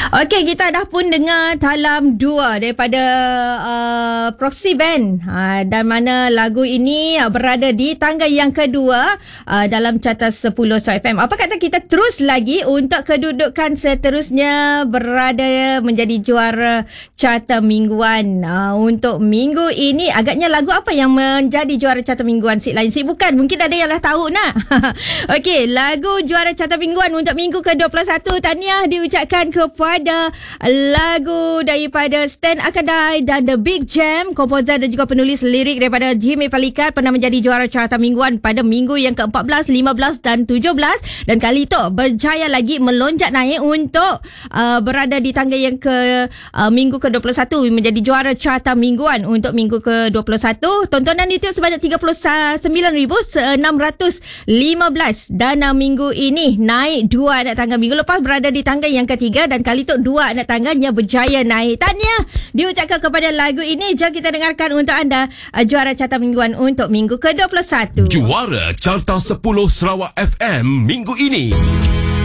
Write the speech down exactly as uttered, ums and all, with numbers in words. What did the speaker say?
Okey, kita dah pun dengar Talam dua daripada uh, Proxy Band, uh, dan mana lagu ini uh, berada di tangga yang kedua uh, dalam carta sepuluh Star F M. Apa kata kita terus lagi untuk kedudukan seterusnya berada menjadi juara carta mingguan. Uh, untuk minggu ini agaknya lagu apa yang menjadi juara carta mingguan? Sik lain sik bukan. Mungkin ada yang dah tahu nak. Okey, lagu juara carta mingguan untuk minggu ke dua puluh satu. Tahniah diucapkan kepada lagu daripada Stan Akadai dan The Big Jam, komposer dan juga penulis lirik daripada Jimmy Palikat, pernah menjadi juara carta mingguan pada minggu yang ke-empat belas, lima belas dan tujuh belas, dan kali itu berjaya lagi melonjak naik untuk uh, berada di tangga yang ke uh, minggu ke dua puluh satu, menjadi juara carta mingguan untuk minggu ke dua puluh satu. Tontonan YouTube sebanyak tiga puluh sembilan ribu enam ratus lima belas, dan uh, minggu ini naik dua anak tangga. Minggu lepas berada di tangga yang ketiga, dan kali itu dua anak tangganya berjaya naik. Tahniah diucapkan kepada lagu ini. Jom kita dengarkan untuk anda uh, juara carta mingguan untuk minggu ke dua puluh satu. Juara carta sepuluh Sarawak F M minggu ini.